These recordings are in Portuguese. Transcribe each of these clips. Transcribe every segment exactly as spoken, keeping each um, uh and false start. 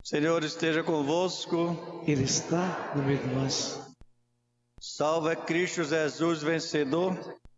Senhor esteja convosco. Ele está no meio de nós. Salve Cristo Jesus vencedor.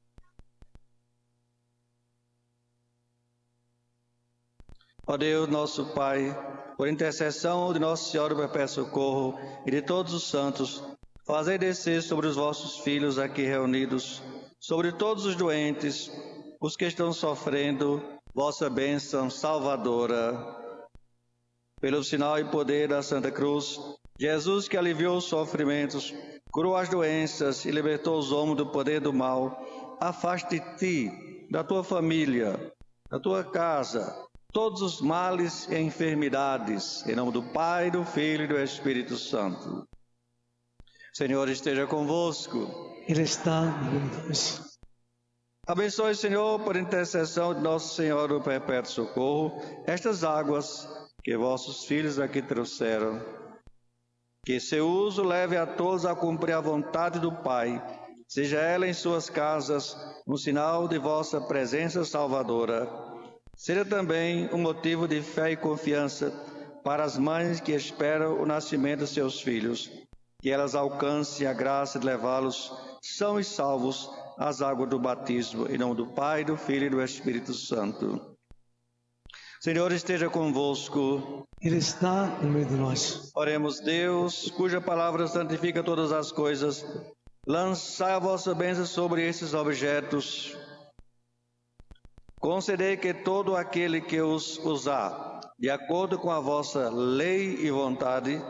Ó Deus, nosso Pai, por intercessão de Nossa Senhora do Perpétuo Socorro e de todos os santos, fazei descer sobre os vossos filhos aqui reunidos, sobre todos os doentes, os que estão sofrendo, vossa bênção salvadora. Pelo sinal e poder da Santa Cruz, Jesus, que aliviou os sofrimentos, curou as doenças e libertou os homens do poder do mal, afaste de ti, da tua família, da tua casa, todos os males e enfermidades, em nome do Pai, do Filho e do Espírito Santo. Senhor esteja convosco. Ele está no meio de nós. Abençoe, Senhor, por intercessão de Nossa Senhora do Perpétuo Socorro, estas águas que vossos filhos aqui trouxeram. Que seu uso leve a todos a cumprir a vontade do Pai, seja ela em suas casas um sinal de vossa presença salvadora. Seja também um motivo de fé e confiança para as mães que esperam o nascimento de seus filhos, que elas alcancem a graça de levá-los são e salvos às águas do batismo, em nome do Pai, do Filho e do Espírito Santo. Senhor esteja convosco. Ele está no meio de nós. Oremos, Deus, cuja palavra santifica todas as coisas, lançai a vossa bênção sobre esses objetos. Concedei que todo aquele que os usar, de acordo com a vossa lei e vontade,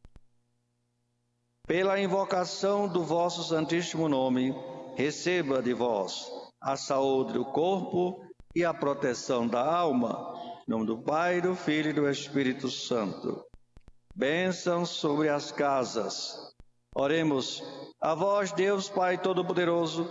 pela invocação do vosso santíssimo nome, receba de vós a saúde do corpo e a proteção da alma. Em nome do Pai, do Filho e do Espírito Santo. Bênção sobre as casas. Oremos. A vós, Deus Pai Todo-Poderoso,